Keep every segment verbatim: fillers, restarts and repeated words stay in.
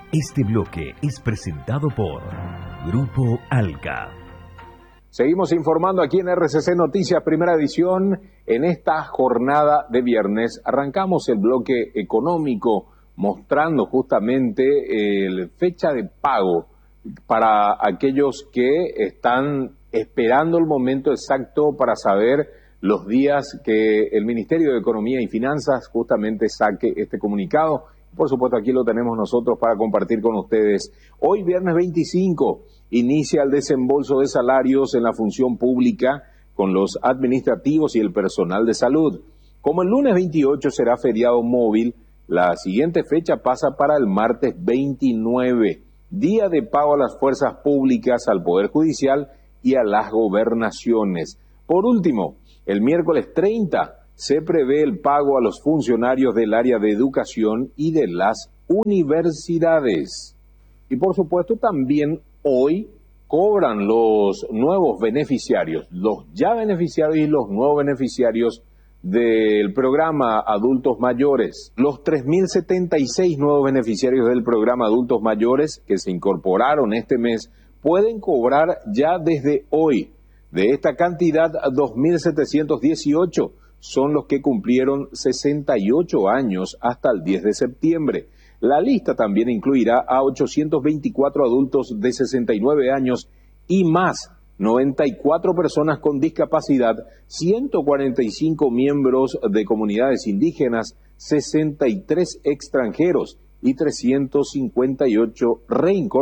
Este bloque es presentado por Grupo Alca. Seguimos informando aquí en R C C Noticias, primera edición. En esta jornada de viernes arrancamos el bloque económico mostrando justamente el fecha de pago para aquellos que están esperando el momento exacto para saber los días que el Ministerio de Economía y Finanzas justamente saque este comunicado. Por supuesto, aquí lo tenemos nosotros para compartir con ustedes. Hoy, viernes veinticinco, inicia el desembolso de salarios en la función pública con los administrativos y el personal de salud. Como el lunes veintiocho será feriado móvil, la siguiente fecha pasa para el martes veintinueve, día de pago a las fuerzas públicas, al Poder Judicial y a las gobernaciones. Por último, el miércoles treinta se prevé el pago a los funcionarios del área de educación y de las universidades. Y por supuesto también hoy cobran los nuevos beneficiarios, los ya beneficiarios y los nuevos beneficiarios del programa Adultos Mayores. Los tres mil setenta y seis nuevos beneficiarios del programa Adultos Mayores que se incorporaron este mes pueden cobrar ya desde hoy. De esta cantidad, dos mil setecientos dieciocho son los que cumplieron sesenta y ocho años hasta el diez de septiembre. La lista también incluirá a ochocientos veinticuatro adultos de sesenta y nueve años y más, noventa y cuatro personas con discapacidad, ciento cuarenta y cinco miembros de comunidades indígenas, sesenta y tres extranjeros y trescientos cincuenta y ocho reincorporados.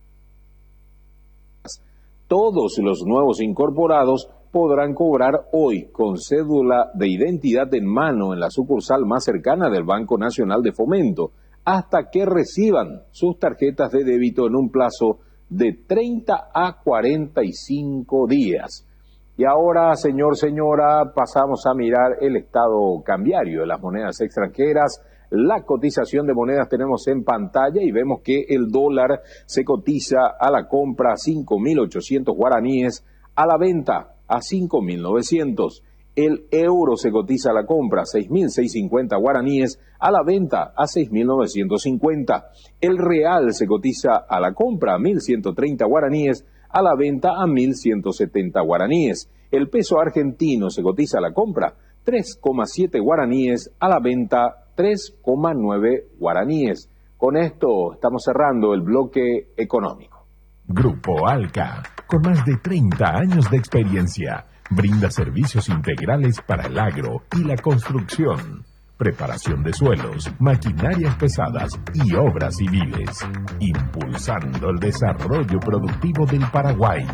Todos los nuevos incorporados podrán cobrar hoy con cédula de identidad en mano en la sucursal más cercana del Banco Nacional de Fomento, hasta que reciban sus tarjetas de débito en un plazo de treinta a cuarenta y cinco días. Y ahora, señor, señora, pasamos a mirar el estado cambiario de las monedas extranjeras. La cotización de monedas tenemos en pantalla y vemos que el dólar se cotiza a la compra a cinco mil ochocientos guaraníes, a la venta a cinco mil novecientos. El euro se cotiza a la compra a seis mil seiscientos cincuenta guaraníes, a la venta a seis mil novecientos cincuenta. El real se cotiza a la compra a mil ciento treinta guaraníes, a la venta a mil ciento setenta guaraníes. El peso argentino se cotiza a la compra tres coma siete guaraníes, a la venta tres coma nueve guaraníes. Con esto estamos cerrando el bloque económico. Grupo Alca, con más de treinta años de experiencia, brinda servicios integrales para el agro y la construcción, preparación de suelos, maquinarias pesadas y obras civiles, impulsando el desarrollo productivo del Paraguay.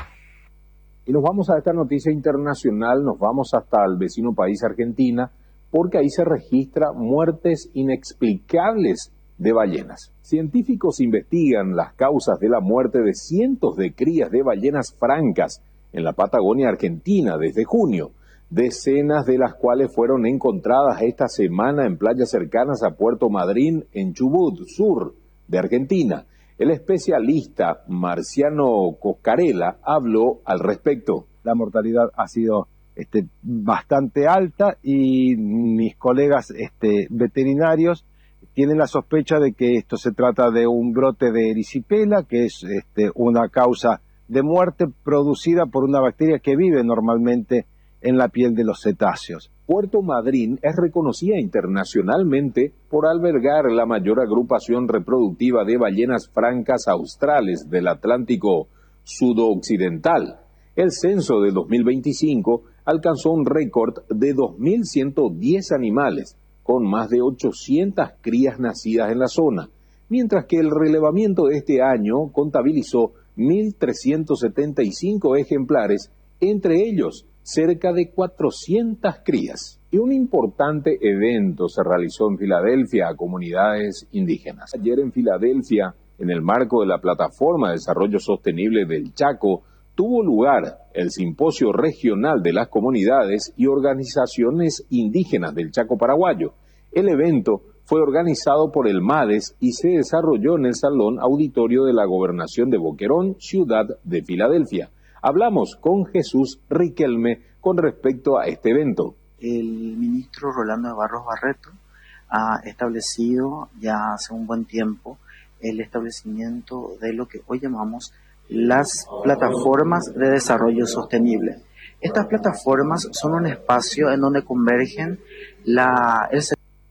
Y nos vamos a esta noticia internacional, nos vamos hasta el vecino país Argentina, porque ahí se registra muertes inexplicables de ballenas. Científicos investigan las causas de la muerte de cientos de crías de ballenas francas en la Patagonia Argentina desde junio, decenas de las cuales fueron encontradas esta semana en playas cercanas a Puerto Madryn, en Chubut, sur de Argentina. El especialista Marciano Coscarella habló al respecto. La mortalidad ha sido este, bastante alta y mis colegas este, veterinarios tienen la sospecha de que esto se trata de un brote de erisipela, que es este, una causa de muerte producida por una bacteria que vive normalmente en la piel de los cetáceos. Puerto Madryn es reconocida internacionalmente por albergar la mayor agrupación reproductiva de ballenas francas australes del Atlántico sudoccidental. El censo de dos mil veinticinco alcanzó un récord de dos mil ciento diez animales, con más de ochocientas crías nacidas en la zona, mientras que el relevamiento de este año contabilizó mil trescientos setenta y cinco ejemplares, entre ellos cerca de cuatrocientas crías. Y un importante evento se realizó en Filadelfia a comunidades indígenas. Ayer en Filadelfia, en el marco de la Plataforma de Desarrollo Sostenible del Chaco, tuvo lugar el Simposio Regional de las Comunidades y Organizaciones Indígenas del Chaco Paraguayo. El evento fue organizado por el MADES y se desarrolló en el Salón Auditorio de la Gobernación de Boquerón, ciudad de Filadelfia. Hablamos con Jesús Riquelme con respecto a este evento. El ministro Rolando de Barros Barreto ha establecido ya hace un buen tiempo el establecimiento de lo que hoy llamamos las plataformas de desarrollo sostenible. Estas plataformas son un espacio en donde convergen la, el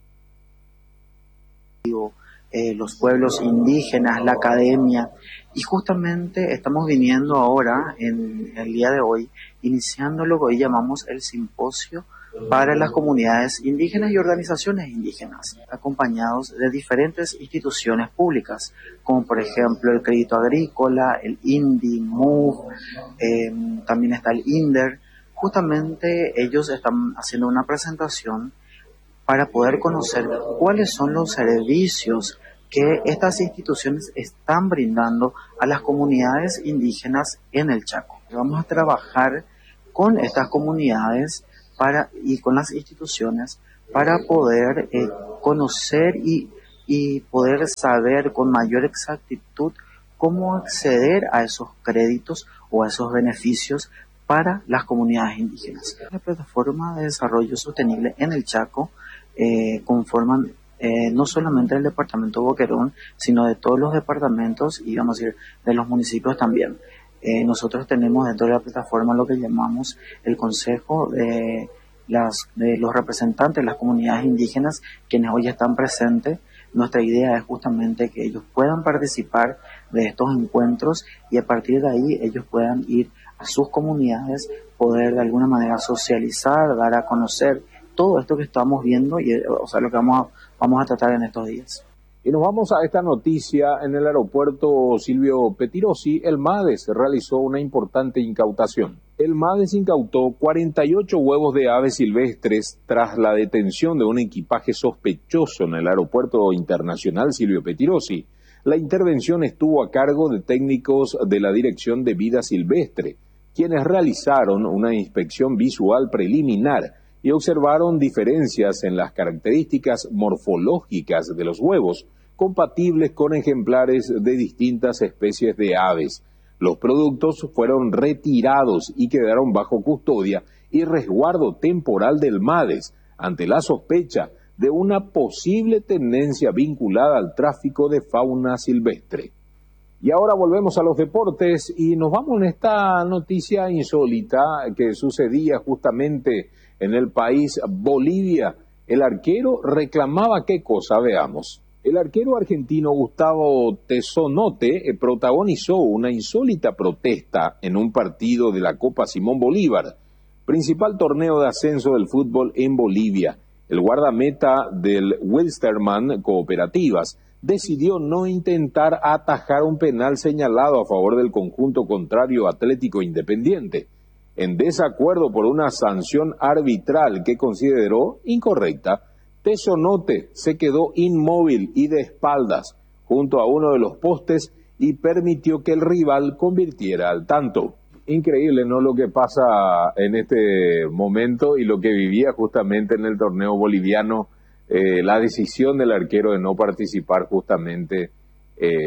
eh, los pueblos indígenas, la academia, y justamente estamos viniendo ahora, en el día de hoy, iniciando lo que hoy llamamos el simposio para las comunidades indígenas y organizaciones indígenas, acompañados de diferentes instituciones públicas, como por ejemplo el Crédito Agrícola, el INDI, M U V, eh, también está el INDER. Justamente ellos están haciendo una presentación para poder conocer cuáles son los servicios que estas instituciones están brindando a las comunidades indígenas en el Chaco. Vamos a trabajar con estas comunidades para, y con las instituciones para poder eh, conocer y, y poder saber con mayor exactitud cómo acceder a esos créditos o a esos beneficios para las comunidades indígenas. La plataforma de desarrollo sostenible en el Chaco eh, conforman eh, no solamente el departamento Boquerón, sino de todos los departamentos y vamos a decir de los municipios también. Eh, nosotros tenemos dentro de la plataforma lo que llamamos el Consejo de, las, de los representantes de las comunidades indígenas, quienes hoy están presentes. Nuestra idea es justamente que ellos puedan participar de estos encuentros y a partir de ahí ellos puedan ir a sus comunidades, poder de alguna manera socializar, dar a conocer todo esto que estamos viendo y o sea lo que vamos a, vamos a tratar en estos días. Y nos vamos a esta noticia. En el aeropuerto Silvio Pettirossi, el MADES realizó una importante incautación. El MADES incautó cuarenta y ocho huevos de aves silvestres tras la detención de un equipaje sospechoso en el aeropuerto internacional Silvio Pettirossi. La intervención estuvo a cargo de técnicos de la Dirección de Vida Silvestre, quienes realizaron una inspección visual preliminar y observaron diferencias en las características morfológicas de los huevos, compatibles con ejemplares de distintas especies de aves. Los productos fueron retirados y quedaron bajo custodia y resguardo temporal del MADES ante la sospecha de una posible tendencia vinculada al tráfico de fauna silvestre. Y ahora volvemos a los deportes y nos vamos en esta noticia insólita que sucedía justamente en el país Bolivia. El arquero reclamaba qué cosa, veamos. El arquero argentino Gustavo Tesonote protagonizó una insólita protesta en un partido de la Copa Simón Bolívar, principal torneo de ascenso del fútbol en Bolivia. El guardameta del Wilstermann Cooperativas decidió no intentar atajar un penal señalado a favor del conjunto contrario Atlético Independiente, en desacuerdo por una sanción arbitral que consideró incorrecta. Tesonote se quedó inmóvil y de espaldas junto a uno de los postes y permitió que el rival convirtiera al tanto. Increíble, ¿no?, lo que pasa en este momento y lo que vivía justamente en el torneo boliviano, eh, la decisión del arquero de no participar justamente eh,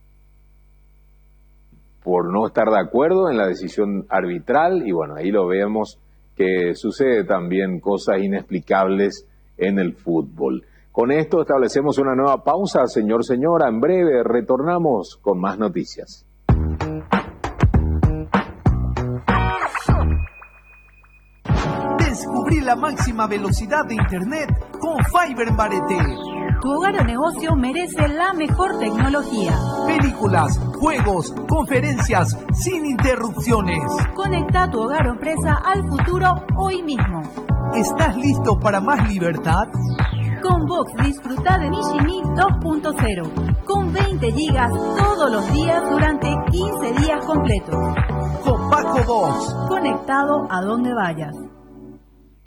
por no estar de acuerdo en la decisión arbitral, y bueno, ahí lo vemos que sucede también cosas inexplicables en el fútbol. Con esto establecemos una nueva pausa, señor, señora. En breve retornamos con más noticias. Descubrí la máxima velocidad de Internet con Fiber en Barete. Tu hogar o negocio merece la mejor tecnología. Películas, juegos, conferencias, sin interrupciones. Conecta tu hogar o empresa al futuro hoy mismo. ¿Estás listo para más libertad? Con Vox disfruta de Mishimi dos punto cero, con veinte gigas todos los días durante quince días completos. Con Paco Vox. Conectado a donde vayas.